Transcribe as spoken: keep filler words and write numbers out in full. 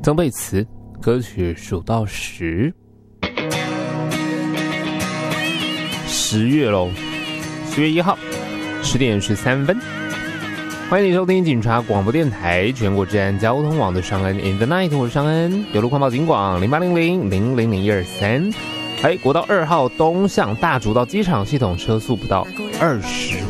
曾沛慈，歌曲数到十，十月喽，十月一号，十点十三分。欢迎你收听警察广播电台全国治安交通网的尚恩 In the Night， 我是尚恩，有路快报警广零八零零零零零一二三。哎，国道二号东向大竹到机场系统车速不到二十